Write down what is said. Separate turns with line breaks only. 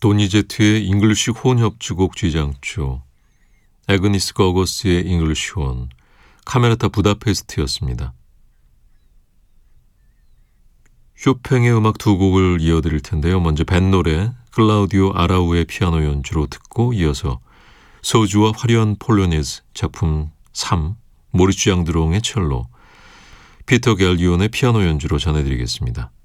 도니제트의 잉글리시 혼 협주곡 쥐장조, 애그니스 거거스의 잉글리시 혼, 카메라타 부다페스트였습니다. 쇼팽의 음악 두 곡을 이어드릴 텐데요. 먼저 벤 노래 클라우디오 아라우의 피아노 연주로 듣고 이어서 소주와 화려한 폴로네즈 작품 3 모리츠 양드롱의 첼로, 피터 갤리온의 피아노 연주로 전해드리겠습니다.